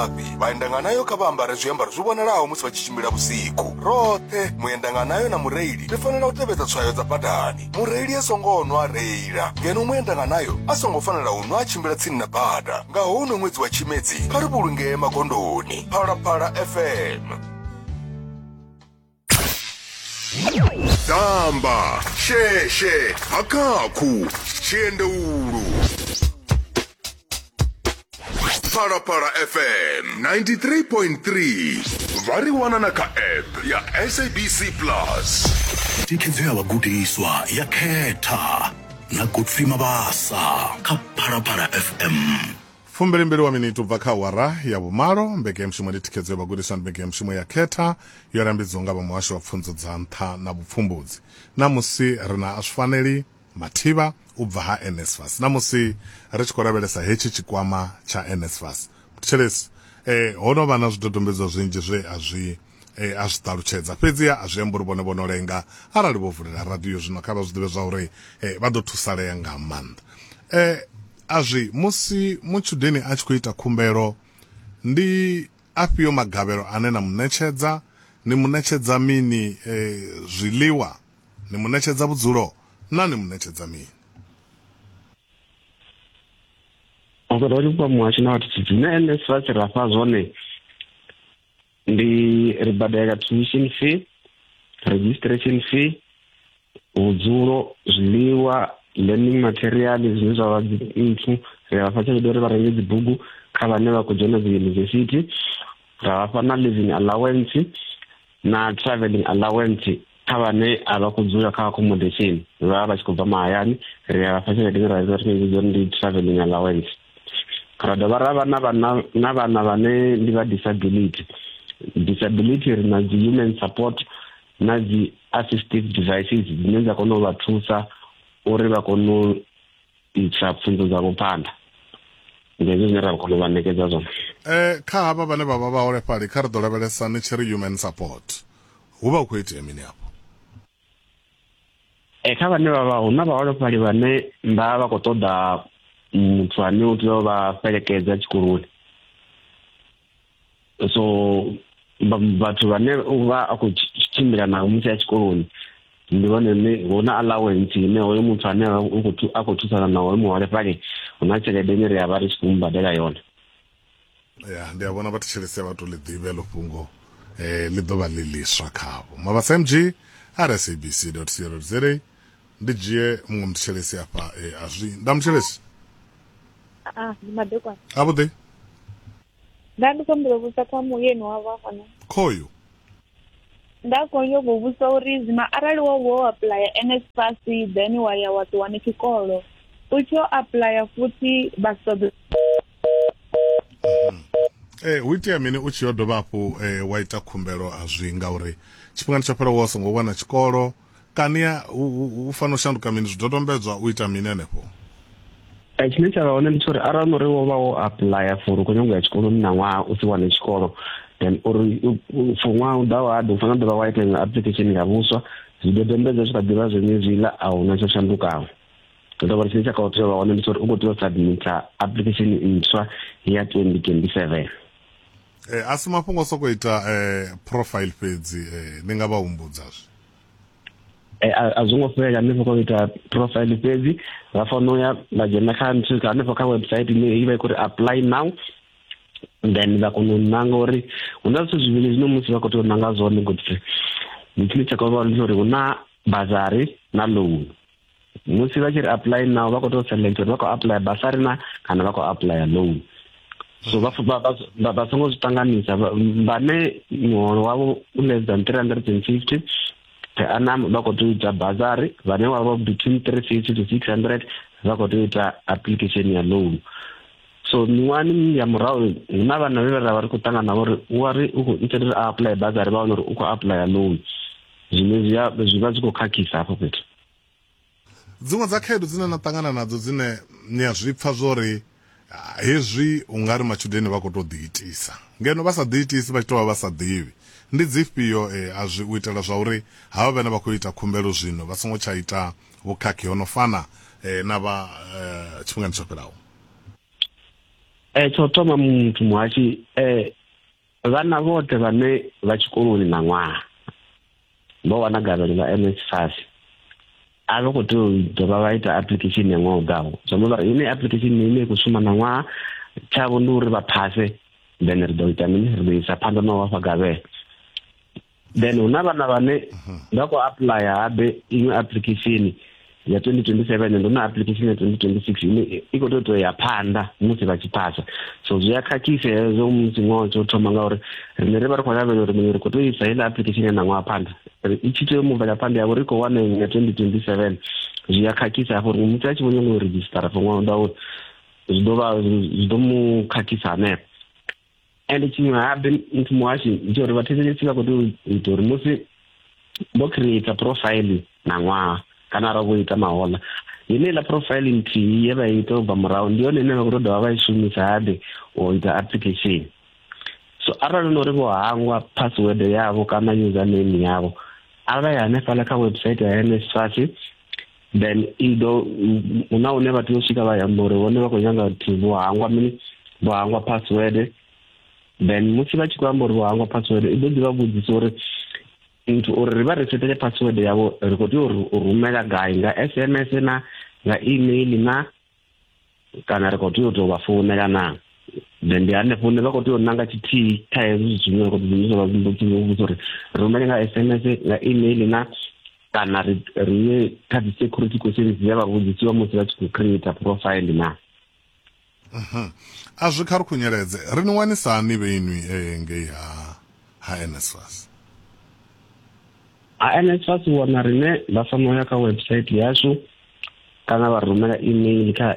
malabi vaendanga nayo kavambare zviambaro zvivonerawo musi vachichimbira usiku. Rothe muendanga nayo na mureili rifanira kutevedzera tsvayo dza badani. Mureili esongonwa areila ngeno muendanga nayo asongofanira unwa achimbira tsini na bada. Ngahouno mwedzi wa Chimedzi karibulunge makondoni. Phalaphala FM. Damba, sheshe, hakaku, chiendeulu. Phalaphala FM 93.3. Variwana na ka-app ya SABC Plus. Tikhedzo ya vagudiswa ya khetha na Godfrey Mabasa ka Phalaphala FM. Fumbirimbiri wa miniti ubva kha awara ya vumalo mbeke mshimwe ndi tikhedzo ya vagudiswa mbeke mshimwe ya khetha yorambidzwa nga muhasho wa pfunzo dza nṱha na vupfumbudzi. Namusi rina aswifaneli Mathiva ubva ha NSFAS. Namusi ri tshi khou lavhelesa hetshi tshikwama tsha NSFAS. Muthetsheli hono vha na zwidodombedzo zwinzhi zwe a zwi ṱalutshedza, fhedziha a zwi amba uri vhone vhono lenga arali vho vulela radio zwino kha vha zwi ḓivhe zwa uri vha ḓo thusalea nga maanḓa. Azwi musi mutshudeni a tshi khou ita khumbelo ndi afhio magavhelo ane na munetshedza? Ni munetshedza mini zwiḽiwa? Ni munetshedza vhudzulo? Na ni munetshedza mini? Uri kwa muhashi na vhathu dzine NSFAS rafha zwone ndi ri badela tuition fee, registration fee, vhudzulo, zwiḽiwa, learning material zwine zwa vha nthu. Ri vhafha tshelede uri vha renge dzibugu kha vhane vha khou dzhena dzi university. Ra vhafha na living allowance na travelling allowance kha vhane a vha khou dzula kha accommodation vha vha tshi khou bva mahayani. Ri vhafha tshelede ra vha ndi travelling allowance. Ra dovha ra vha na vhana vhane ndi vha disability. Disability ri na dzi human support na dzi assistive devices dzine dza kona u vha thusa uri vha kone u ita pfunzo dzavho phanḓa. Ndezwo zwine ra kona u vha ṋekedza zwone. Kha havha vhane vha vha vhaholefhali kha ri ḓo lavhelesa ni tshi ri human support, hu vha hu khou itea mini afho? Kha vhane vha vha hu na vhaholefhali vhane vha khou ṱoḓa muthu ane u tea u vha fhelekedza tshikoloni. So vhathu vhane vha a khou tshimbila na musi a tshikoloni ndi vhone hu na allowance ine hoyo muthu ane a khou thusana na hoyo muholefhali hu na tshelede ine ri a vha ri tshi khou mbadela yone. Ya, ndi a vhona vhathetshelesi vha tou ḽi ḓivhe ḽo fhungo ḽi ḓo vha ḽi ḽiswa khavho. Mabasa MG rsabc.co.za. Ndi dzhie muṅwe muthetshelesi afha azwi. Nda muthetshelesi? Ndi madekwana. Avhuḓi? Nda ndi khou humbela vhusa kha muyeni wavho afhano. Khoyu? Nda khou nyaga u vhusa uri zwino arali wo apply NSFAS then wa ya wa ṱuwa tshikolo u tshi apply futhi vha ṱoḓa hu itea mini u tshi yo dovha hafhu wa ita khumbelo a zwi ngauri tshifhingani tsho fhela wo songo wana tshikolo kani u fanela u shanduka mini zwidodombedzwa u ita mini henefho? Tshine tsha vha hone ndi tsha uri arali uri wo vha wo apply for u khou nyanga u ya tshikoloni na ṅwaha u si wane tshikolo, then uri for ṅwaha u ḓaho u fanela ḓovha wa ita nga application ya vhuswa, zwidodombedzwa zwi kha ḓivha zwenezwiḽa a hu na tsho shandukaho. Ndo vha tshine tsha khou tea u vha hone ndi tsha uri u khou tea u submita application ntswa ya 2027. A si mafhungo soko ita profile fhedzi ndi nga vha humbudzazwi? A zwo ngo fhela hanefho kha u ita profile fhedzi vha fanela u ya vha dzhena kha hanefho kha website ine i vha i khou ri apply now, then vha kona u ṋanga uri hu na zwithu zwivhili zwine musi vha khou tea u ṋanga zwone Godfrey. Ndi tshine tsha khou vha ndi uri hu na basari na loan. Musi vha tshi ri apply now vha khou tea u select uri vha khou apply basari na kana vha khou apply loan. So vha songo zwi ṱanganisa vhane muholo wavho u less than 350 per annum vha khou tea u ita basari, vhane wavho between 350 to 600 vha khou tea u ita application ya loan. So miṅwahani ya murahu hu na vhana vhe ra vha ri khou ṱangana uri u ri u khou ita uri a apply basari vha wana uri u khou apply loan, zwine zwi vha zwi khou khakhisa hafho fhethu. Dziṅwe dza khaedu dzine na ṱangana nadzo dzine ni a zwi pfa zwori hezwi u nga ri matshudeni vha khou tou ḓiitisa ngeno vha sa ḓiitisi vha tshi tou vha vha sa ḓivhi, ndi dzifhio a zwi u itela zwa uri havha vhane vha khou ita khumbelo zwino vha songo tsha ita vhukhakhi ho no fana na vha tshifhingani tsho fhelaho? tsho thoma muthu muhashi vhana vhoṱhe vhane vha tshikoloni na ṅwaha vho wana gavhelo ḽa NSFAS a vha khou tea u dovha vha ita application ya ṅwaha u ḓaho. Zwo uri ine application ine i khou shuma na ṅwaha tshavho ndi uri vha phase, then ri ḓo ita mini, ri ḓo isa phanḓa na u vha fha gavhelo. Then hu na vhana vhane vha khou applya habe iṅwe application ya 2027 and na application ya 2026 ine i khou tea u ya phanḓa musi vha tshi phasa. So zwi a khakhisa hezwo musi ṅwaha tsho thoma ngauri riṋe ri vha ri khou lavhelela uri mini ri khou tea u isa heiḽa application ya na ṅwaha phanḓa, i tshi tea u muvela phanḓa yavho ri khou wana ya 2027. Zwi a khakhisa hafho uri muthu a tshi vho nyanga u redzhistara for ṅwaha ḓaho zwi ḓo mu khakhisa hanefho. And tshiṅwe habe muthu muhashi ndi uri vhathetshelesi vha khou tea u ita uri musi vho create profile na ṅwaha kana ra vho ita mahola ine la profile nthihi ye vha ita u bva murahu ndi yone ine vha khou tou dovha vha i shumisa habe u ita application. So arali no ri vho hangwa password yavho kana username yavho a vha ya hanefhaḽa kha website ya NSFAS, then hu na hune vha tea u swika vha yamba uri vhone vha khou nyanga vho hangwa mini, vho hangwa password. Then musi vha tshi khou amba uri vho hangwa password i ḓo ḓi vha vhudzisa uri nthu uri ri vha resetele password yavho ri khou tea u rumela gai, nga SMS na nga email na kana ri khou tea u tou vha founela na. Then ndi hanefho hune vha khou tea u ṋanga tshithihi kha hezwo zwithu zwine khou ḓi vha vhudzisa uri ri rumele nga SMS nga email na kana ri ye kha dzi security questions dze vha vhudzisiwa musi vha tshi khou create profile na. A zwi kha ri khunyeledze ri ni wanisa ni vhe inwi ngei ha NSFAS? NSFAS wana rine vha fanela u ya kha website yashu kana vha rumela email kha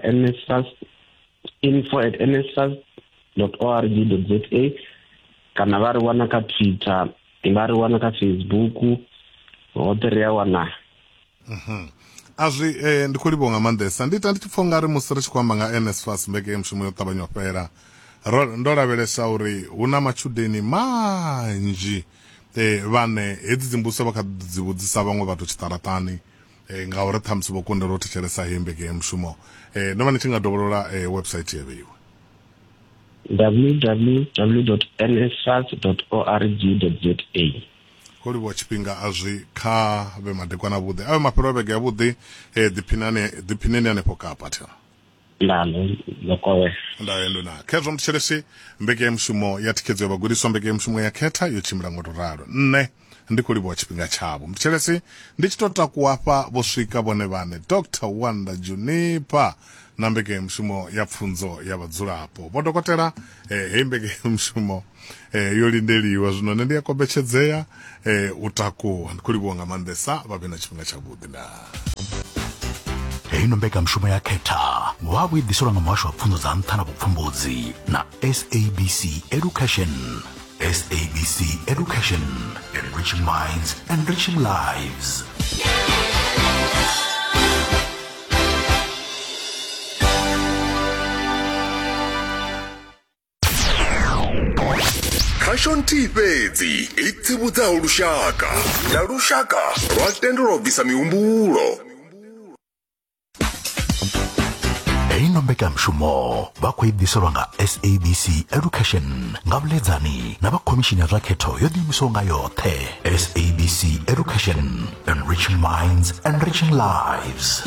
info@nsfas.org.za kana vha ri wana kha Twitter, vha ri wana kha Facebook, hoṱhe ri a wana. A zwi ndi khou livhuwa nga maanḓesa. Ndi tshi pfha ungari musi ri tshi khou amba nga NSFAS mbeke mushumo yo ṱavhanya u fhela ndo lavhelesa uri hu na matshudeni manzhi vhane hedzi dzimbuso vha kha dzi vhudzisa vhaṅwe vhathu tshiṱaratani ngauri ṱhamusi vho kundelwa u thetshelesa heyi mbeke ya mushumo. Ndo vha ni tshi nga dovholola website ye vheiwe www.nsfas.org.za. khou livhuwa tshifhinga a zwi kha vhe madekwana avhuḓi a vhe mafhelo a vhege avhuḓi ḓiphineni hanefho kapa thera ndaendo na khezwo mthetshelesi mbeke ya mushumo ya thikhedzo ya vhagudiswa mbeke ya mushumo ya khetha yo tshimbila ngo to ralo. Nne ndi khou livhuwa tshifhinga tshavho mthetshelesi ndi tshi tou takuwa hafha vho swika vhone vhane Dr. Wanda Junipa na mbeke ya mushumo ya pfunzo ya vhadzulapo vho dokotela heyi mbeke ya mushumo yo lindeliwa zwino nne ndi ya kombetshedzea u takuwa. Ndi khou livhuwa nga maanḓesa vha vhe na tshifhinga tshavhuḓi na heyi no mbeka mushumo ya khetha wa vhuḓiselwa nga muhasho wa pfunzo dza nṱha na vhupfumbudzi na SABC Education. SABC Education, enriching minds, enriching lives. Khashon Tifedzi itsivhudza lushaka na lushaka lwa tendelo bvisa mihumbulo. Ino mbeka mushumo vha khou ḓiselwa nga SABC Education nga vhuledzani na vha khomishini ya zwa khetho yo ḓiimisaho nga yoṱhe. SABC Education, enriching minds, enriching lives.